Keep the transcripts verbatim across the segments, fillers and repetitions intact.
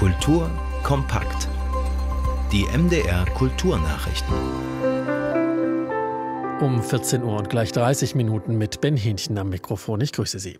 Kultur kompakt. Die M D R Kulturnachrichten. Um vierzehn Uhr und gleich dreißig Minuten mit Ben Hähnchen am Mikrofon. Ich grüße Sie.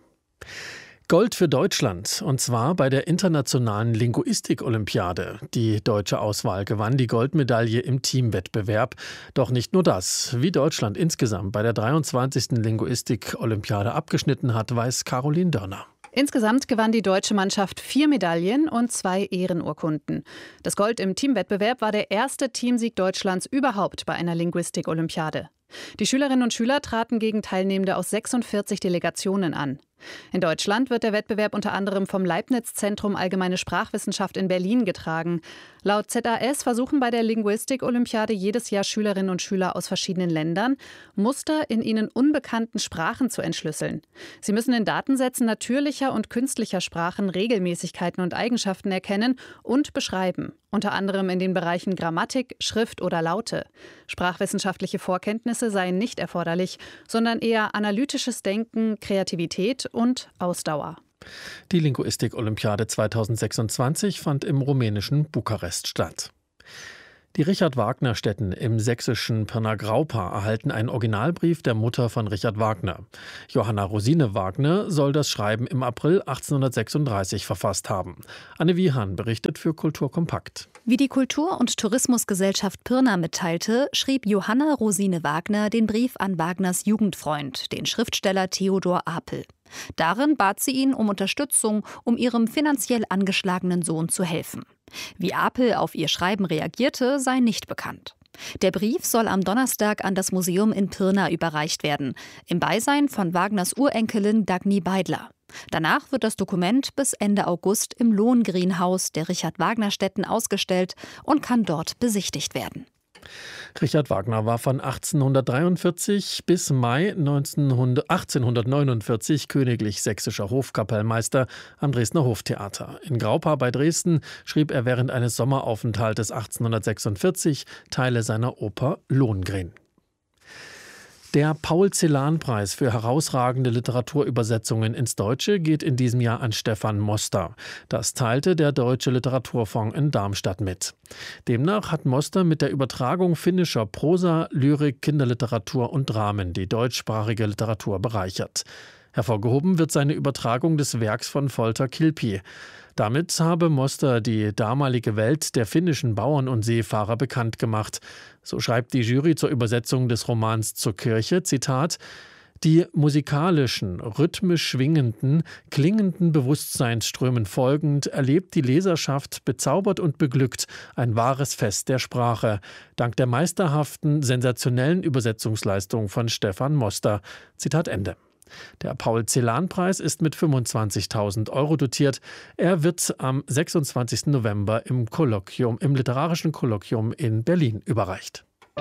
Gold für Deutschland, und zwar bei der Internationalen Linguistik-Olympiade. Die deutsche Auswahl gewann die Goldmedaille im Teamwettbewerb. Doch nicht nur das. Wie Deutschland insgesamt bei der dreiundzwanzigsten Linguistik-Olympiade abgeschnitten hat, weiß Caroline Dörner. Insgesamt gewann die deutsche Mannschaft vier Medaillen und zwei Ehrenurkunden. Das Gold im Teamwettbewerb war der erste Teamsieg Deutschlands überhaupt bei einer Linguistik-Olympiade. Die Schülerinnen und Schüler traten gegen Teilnehmende aus sechsundvierzig Delegationen an. In Deutschland wird der Wettbewerb unter anderem vom Leibniz-Zentrum Allgemeine Sprachwissenschaft in Berlin getragen. Laut Z A S versuchen bei der Linguistik-Olympiade jedes Jahr Schülerinnen und Schüler aus verschiedenen Ländern, Muster in ihnen unbekannten Sprachen zu entschlüsseln. Sie müssen in Datensätzen natürlicher und künstlicher Sprachen Regelmäßigkeiten und Eigenschaften erkennen und beschreiben. Unter anderem in den Bereichen Grammatik, Schrift oder Laute. Sprachwissenschaftliche Vorkenntnisse seien nicht erforderlich, sondern eher analytisches Denken, Kreativität und Ausdauer. Die Linguistik-Olympiade zweitausendsechsundzwanzig fand im rumänischen Bukarest statt. Die Richard-Wagner-Stätten im sächsischen Pirna-Graupa erhalten einen Originalbrief der Mutter von Richard Wagner. Johanna Rosine Wagner soll das Schreiben im April achtzehnhundertsechsunddreißig verfasst haben. Anne Wiehan berichtet für Kultur kompakt. Wie die Kultur- und Tourismusgesellschaft Pirna mitteilte, schrieb Johanna Rosine Wagner den Brief an Wagners Jugendfreund, den Schriftsteller Theodor Apel. Darin bat sie ihn um Unterstützung, um ihrem finanziell angeschlagenen Sohn zu helfen. Wie Apel auf ihr Schreiben reagierte, sei nicht bekannt. Der Brief soll am Donnerstag an das Museum in Pirna überreicht werden, im Beisein von Wagners Urenkelin Dagny Beidler. Danach wird das Dokument bis Ende August im Lohengrin-Haus der Richard-Wagner-Stätten ausgestellt und kann dort besichtigt werden. Richard Wagner war von achtzehnhundertdreiundvierzig bis Mai achtzehnhundertneunundvierzig königlich sächsischer Hofkapellmeister am Dresdner Hoftheater. In Graupa bei Dresden schrieb er während eines Sommeraufenthaltes achtzehnhundertsechsundvierzig Teile seiner Oper Lohengrin. Der Paul-Celan-Preis für herausragende Literaturübersetzungen ins Deutsche geht in diesem Jahr an Stefan Moster. Das teilte der Deutsche Literaturfonds in Darmstadt mit. Demnach hat Moster mit der Übertragung finnischer Prosa, Lyrik, Kinderliteratur und Dramen die deutschsprachige Literatur bereichert. Hervorgehoben wird seine Übertragung des Werks von Folter Kilpi. Damit habe Moster die damalige Welt der finnischen Bauern und Seefahrer bekannt gemacht. So schreibt die Jury zur Übersetzung des Romans Zur Kirche, Zitat: Die musikalischen, rhythmisch schwingenden, klingenden Bewusstseinsströmen folgend erlebt die Leserschaft bezaubert und beglückt ein wahres Fest der Sprache, dank der meisterhaften, sensationellen Übersetzungsleistung von Stefan Moster. Zitat Ende. Der Paul-Celan-Preis ist mit fünfundzwanzigtausend Euro dotiert. Er wird am sechsundzwanzigsten November im Kolloquium, im Literarischen Kolloquium in Berlin überreicht.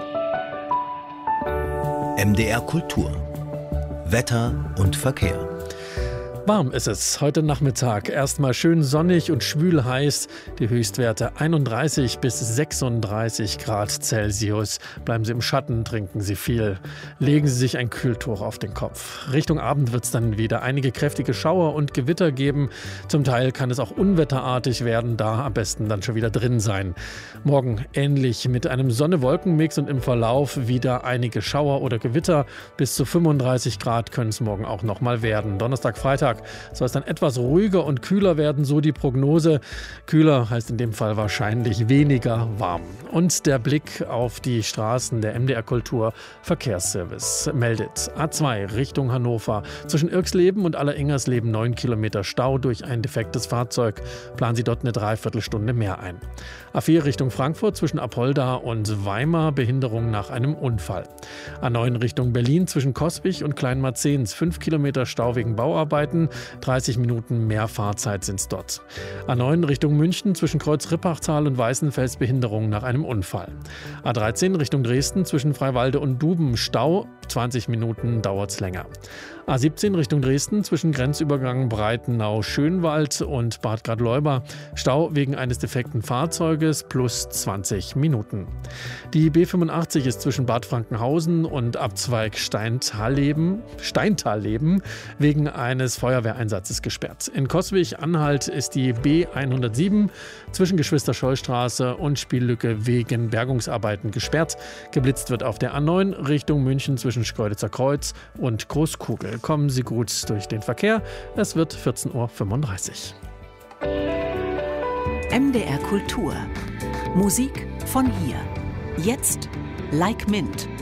M D R Kultur. Wetter und Verkehr. Warm ist es heute Nachmittag. Erstmal schön sonnig und schwül heiß. Die Höchstwerte einunddreißig bis sechsunddreißig Grad Celsius. Bleiben Sie im Schatten, trinken Sie viel. Legen Sie sich ein Kühltuch auf den Kopf. Richtung Abend wird es dann wieder einige kräftige Schauer und Gewitter geben. Zum Teil kann es auch unwetterartig werden, da am besten dann schon wieder drin sein. Morgen ähnlich mit einem Sonne-Wolken-Mix und im Verlauf wieder einige Schauer oder Gewitter. Bis zu fünfunddreißig Grad können es morgen auch noch mal werden. Donnerstag, Freitag soll es dann etwas ruhiger und kühler werden, so die Prognose. Kühler heißt in dem Fall wahrscheinlich weniger warm. Und der Blick auf die Straßen der M D R Kultur Verkehrsservice meldet: A zwei Richtung Hannover. Zwischen Irxleben und Allerengersleben neun Kilometer Stau durch ein defektes Fahrzeug. Planen Sie dort eine Dreiviertelstunde mehr ein. A vier Richtung Frankfurt zwischen Apolda und Weimar Behinderung nach einem Unfall. A neun Richtung Berlin zwischen Coswig und Kleinmarzens fünf Kilometer Stau wegen Bauarbeiten. dreißig Minuten mehr Fahrzeit sind es dort. A neun Richtung München zwischen Kreuz-Rippachtal und Weißenfels Behinderung nach einem Unfall. A dreizehn Richtung Dresden zwischen Freiwalde und Duben Stau, zwanzig Minuten dauert es länger. A siebzehn Richtung Dresden zwischen Grenzübergang Breitenau-Schönwald und Bad Gradleuber. Stau wegen eines defekten Fahrzeuges plus zwanzig Minuten. Die B fünfundachtzig ist zwischen Bad Frankenhausen und Abzweig Steintalleben, Steintalleben wegen eines Feuerwehrmannschafts Feuerwehreinsatz ist gesperrt. In Coswig-Anhalt ist die B hundertsieben zwischen Geschwister-Scholl-Straße und Spiellücke wegen Bergungsarbeiten gesperrt. Geblitzt wird auf der A neun Richtung München zwischen Schkeuditzer Kreuz und Großkugel. Kommen Sie gut durch den Verkehr. Es wird vierzehn Uhr fünfunddreißig. M D R Kultur. Musik von hier. Jetzt Like Mint.